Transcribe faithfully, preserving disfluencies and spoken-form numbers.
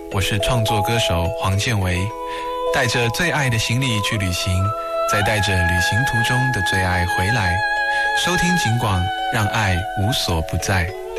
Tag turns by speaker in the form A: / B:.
A: 我是创作歌手黄建维，带着最爱的行李去旅行，再带着旅行途中的最爱回来。收听警广，让爱无所不在。